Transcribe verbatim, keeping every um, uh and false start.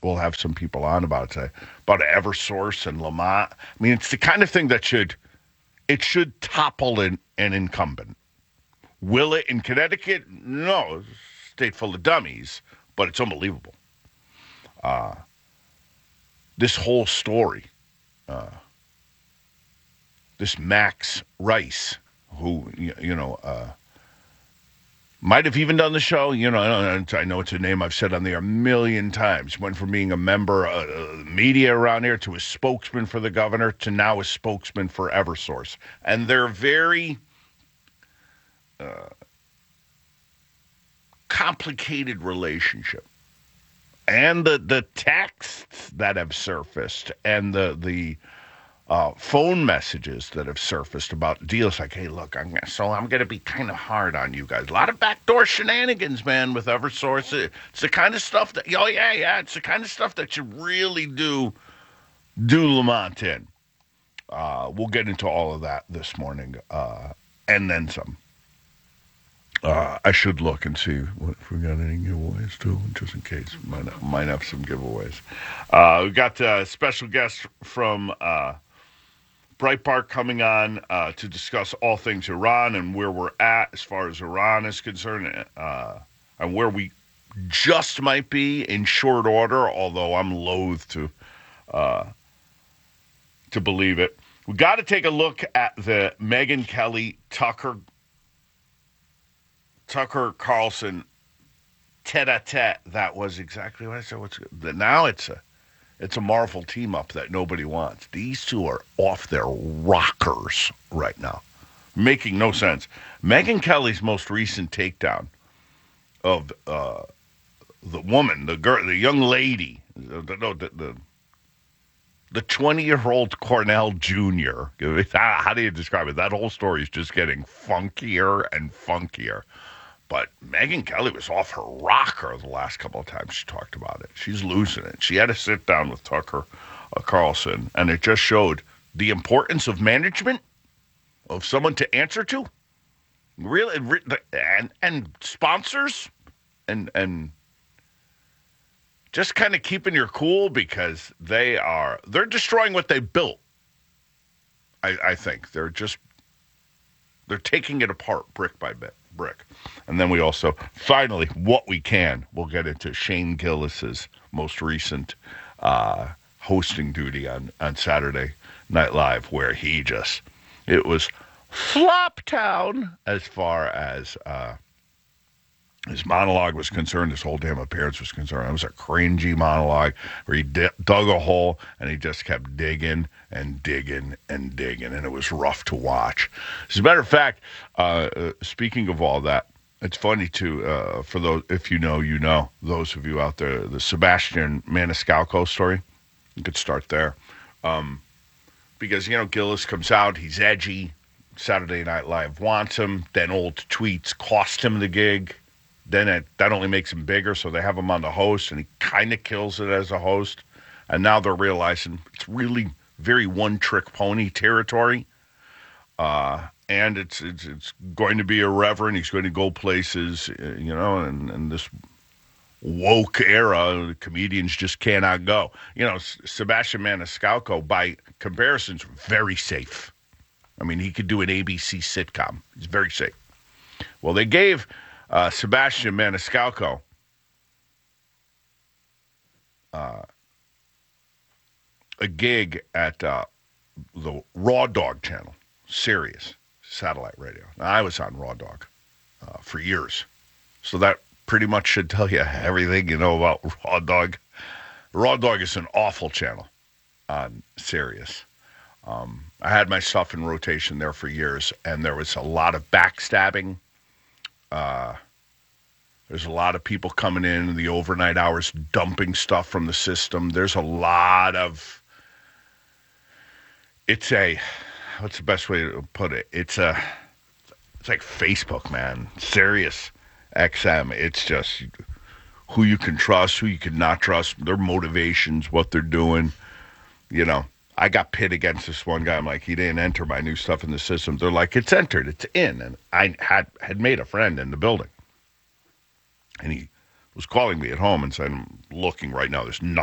we'll have some people on about it today, about Eversource and Lamont. I mean, it's the kind of thing that should, it should topple an, an incumbent. Will it in Connecticut? No, it's a state full of dummies, but it's unbelievable. Uh, this whole story, uh, this Max Rice, who, you, you know, uh, might have even done the show. You know, I know it's a name I've said on there a million times. Went from being a member of the media around here to a spokesman for the governor to now a spokesman for Eversource. And they're very uh, complicated relationship. And the, the texts that have surfaced and the the uh, phone messages that have surfaced about deals like, hey, look, I'm gonna, so I'm going to be kind of hard on you guys. A lot of backdoor shenanigans, man, with Eversource. It's the kind of stuff that, oh, yeah, yeah, it's the kind of stuff that you really do, do Lamont in. Uh, we'll get into all of that this morning uh, and then some. Uh, I should look and see what, if we got any giveaways, too, just in case. Might, might have some giveaways. Uh, we got a special guest from uh, Breitbart coming on uh, to discuss all things Iran and where we're at as far as Iran is concerned, uh, and where we just might be in short order, although I'm loath to uh, to believe it. We got to take a look at the Megyn Kelly Tucker Tucker Carlson tete-a-tete. That was exactly what I said. What's now it's a it's a Marvel team up that nobody wants. These two are off their rockers right now, making no sense. Megyn Kelly's most recent takedown of uh, the woman, the girl, the young lady, the the the, the twenty-year-old Cornell Junior How do you describe it? That whole story is just getting funkier and funkier. But Megyn Kelly was off her rocker the last couple of times she talked about it. She's losing it. She had to sit down with Tucker uh, Carlson, and it just showed the importance of management, of someone to answer to, really, and and sponsors, and and just kind of keeping your cool because they are they're destroying what they built. I, I think they're just they're taking it apart brick by bit. Brick. And then we also, finally, what we can, we'll get into Shane Gillis's most recent uh, hosting duty on, on Saturday Night Live, where he just, it was flop town as far as uh, his monologue was concerned, his whole damn appearance was concerned. It was a cringy monologue where he d- dug a hole and he just kept digging and digging and digging, and it was rough to watch. As a matter of fact, uh, uh, speaking of all that, it's funny too, uh, for those, if you know, you know, those of you out there, the Sebastian Maniscalco story, you could start there. Um, because, you know, Gillis comes out, he's edgy, Saturday Night Live wants him, then old tweets cost him the gig. Then it, that only makes him bigger, so they have him on the host, and he kind of kills it as a host. And now they're realizing it's really very one-trick pony territory. Uh, and it's, it's it's going to be irreverent. He's going to go places, uh, you know, and, and this woke era, the comedians just cannot go. You know, S- Sebastian Maniscalco, by comparison, is very safe. I mean, he could do an A B C sitcom. He's very safe. Well, they gave uh, Sebastian Maniscalco uh, a gig at uh, the Raw Dog channel, Sirius satellite radio. Now, I was on Raw Dog uh, for years, so that pretty much should tell you everything you know about Raw Dog. Raw Dog is an awful channel on Sirius. Um, I had my stuff in rotation there for years, and there was a lot of backstabbing. Uh, there's a lot of people coming in in the overnight hours, dumping stuff from the system. There's a lot of, it's a, what's the best way to put it? It's a, it's like Facebook, man. Sirius X M. It's just who you can trust, who you can not trust, their motivations, what they're doing. You know, I got pit against this one guy. I'm like, he didn't enter my new stuff in the system. They're like, it's entered, it's in. And I had, had made a friend in the building. And he was calling me at home and said, I'm looking right now, there's nothing